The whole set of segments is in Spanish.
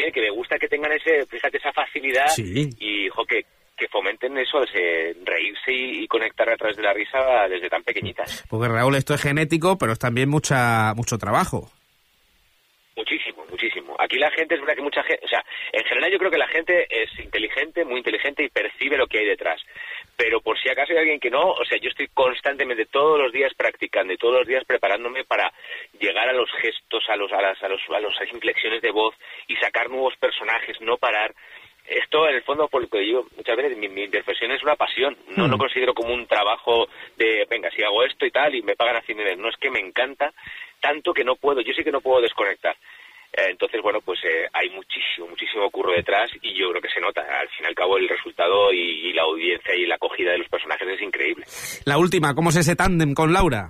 bien, que me gusta que tengan fíjate, esa facilidad sí. Y, que fomenten eso, reírse y conectar a través de la risa desde tan pequeñitas. Porque Raúl, esto es genético, pero es también mucho trabajo. Muchísimo. Aquí la gente, es verdad que mucha gente, o sea, en general yo creo que la gente es inteligente, muy inteligente y percibe lo que hay detrás. Pero por si acaso hay alguien que no, o sea, yo estoy constantemente todos los días practicando y todos los días preparándome para llegar a los gestos, a las inflexiones de voz y sacar nuevos personajes, no parar. Esto, en el fondo, por lo que digo muchas veces, mi profesión es una pasión. No lo considero como un trabajo de, venga, si hago esto y tal, y me pagan así. No, es que me encanta tanto que no puedo. Yo sí que no puedo desconectar. Entonces, bueno, pues hay muchísimo curro detrás y yo creo que se nota. Al fin y al cabo, el resultado y la audiencia y la acogida de los personajes es increíble. La última, ¿cómo es ese tándem con Laura?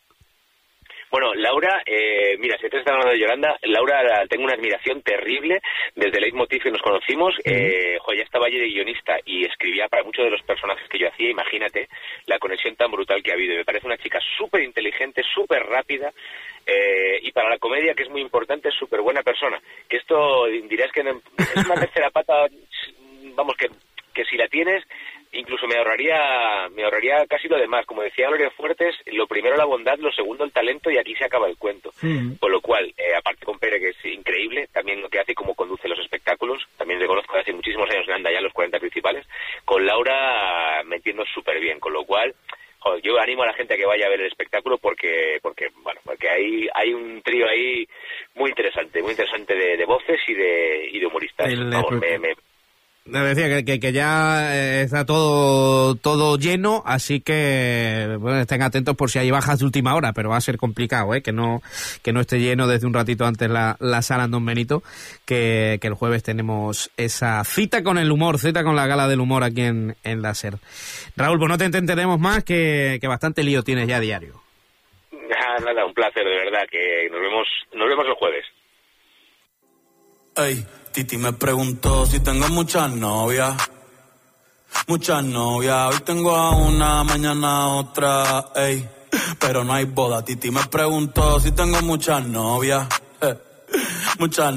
Bueno, Laura, mira, si te estás hablando de Yolanda, Laura tengo una admiración terrible desde Leitmotiv que nos conocimos. Ya estaba allí de guionista y escribía para muchos de los personajes que yo hacía. Imagínate la conexión tan brutal que ha habido. Me parece una chica súper inteligente, súper rápida y para la comedia, que es muy importante, es súper buena persona. Que esto dirás que es una tercera pata, vamos, que si la tienes, incluso me ahorraría casi lo demás. Como decía Gloria Fuertes, lo primero la bondad, lo segundo el talento y aquí se acaba el cuento. Con lo cual, aparte con Pere, que es increíble, también lo que hace y cómo conduce los espectáculos, también le conozco hace muchísimos años, anda ya los 40 principales, con Laura me entiendo súper bien, con lo cual, yo animo a la gente a que vaya a ver el espectáculo porque hay un trío ahí muy interesante de voces y de humoristas. Me decía que ya está todo lleno, así que bueno, estén atentos por si hay bajas de última hora, pero va a ser complicado, que no esté lleno desde un ratito antes la sala en Don Benito, que el jueves tenemos esa cita con el humor, cita con la gala del humor aquí en la SER. Raúl, pues no te entenderemos más, que bastante lío tienes ya a diario. Nada, un placer, de verdad, que nos vemos el jueves. Ey, Titi me preguntó si tengo muchas novias. Hoy tengo a una, mañana a otra, ey. Pero no hay boda. Titi me preguntó si tengo muchas novias. Muchas